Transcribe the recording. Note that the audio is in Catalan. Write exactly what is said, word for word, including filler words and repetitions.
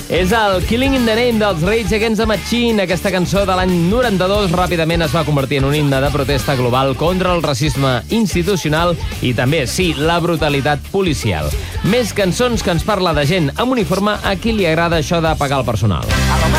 És el Killing in the Name dels Rage Against the Machine. Aquesta cançó de l'any noranta-dos ràpidament es va convertir en un himne de protesta global contra el racisme institucional i també, sí, la brutalitat policial. Més cançons que ens parla de gent amb uniforme a qui li agrada això de pagar el personal.